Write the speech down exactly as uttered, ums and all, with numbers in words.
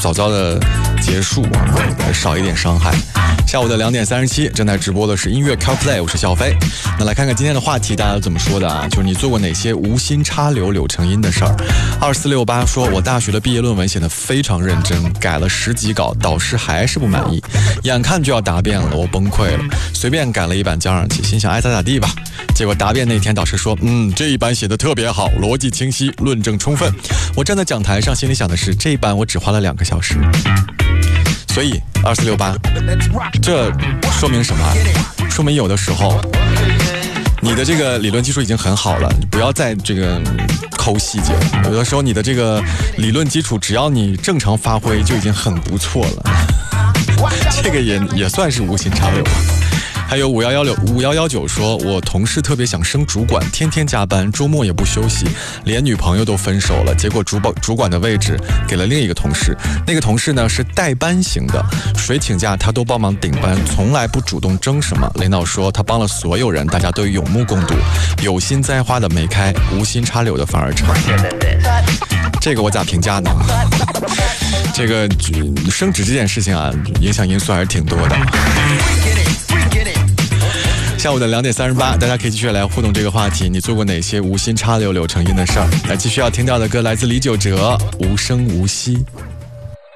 早早的结束啊，少一点伤害。下午的两点三十七，正在直播的是音乐 CarPlay， 我是小飞。那来看看今天的话题，大家都怎么说的啊？就是你做过哪些无心插柳柳成荫的事儿？二四六八说，我大学的毕业论文写得非常认真，改了十几稿，导师还是不满意，眼看就要答辩了，我崩溃了，随便改了一版交上去，心想爱咋咋地吧。结果答辩那天，导师说，嗯，这一版写得特别好，逻辑清晰，论证充分。我站在讲台上，心里想的是，这一版我只花了两个小时。所以二四六八，这说明什么？说明有的时候你的这个理论基础已经很好了，你不要再这个抠细节。有的时候你的这个理论基础，只要你正常发挥，就已经很不错了。这个也也算是无心插柳了。还有五幺幺六五幺幺九说，我同事特别想升主管，天天加班，周末也不休息，连女朋友都分手了。结果主保主管的位置给了另一个同事，那个同事呢是代班型的，谁请假他都帮忙顶班，从来不主动争什么。领导说他帮了所有人，大家都有目共睹。有心栽花的没开，无心插柳的反而成。这个我咋评价呢？这个升职这件事情啊，影响因素还是挺多的。下午的两点三十八，大家可以继续来互动这个话题，你做过哪些无心插柳柳成荫的事儿？那继续要听到的歌来自李玖哲，无声无息。